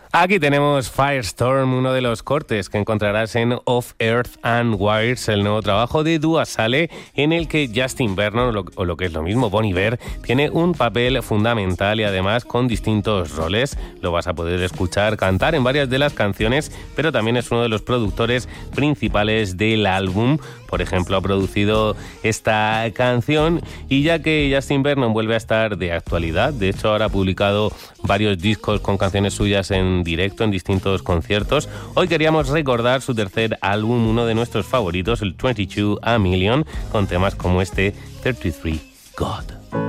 Aquí tenemos Firestorm, uno de los cortes que encontrarás en Of Earth and Wires, el nuevo trabajo de Dua Saleh, en el que Justin Vernon, o lo que es lo mismo, Bon Iver, tiene un papel fundamental y además con distintos roles. Lo vas a poder escuchar cantar en varias de las canciones, pero también es uno de los productores principales del álbum. Por ejemplo, ha producido esta canción, y ya que Justin Vernon vuelve a estar de actualidad, de hecho ahora ha publicado varios discos con canciones suyas en directo en distintos conciertos, hoy queríamos recordar su tercer álbum, uno de nuestros favoritos, el 22 A Million, con temas como este 33 God.